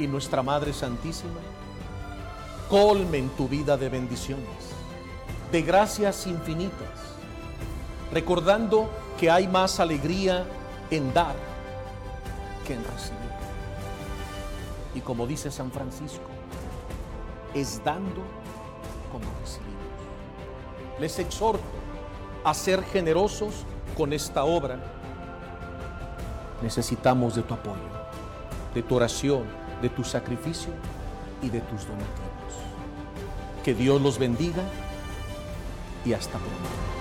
y nuestra Madre Santísima colmen tu vida de bendiciones, de gracias infinitas, recordando que hay más alegría en dar que en recibir. Y como dice San Francisco, es dando como recibimos. Les exhorto a ser generosos con esta obra. Necesitamos de tu apoyo, de tu oración, de tu sacrificio y de tus donativos. Que Dios los bendiga y hasta pronto.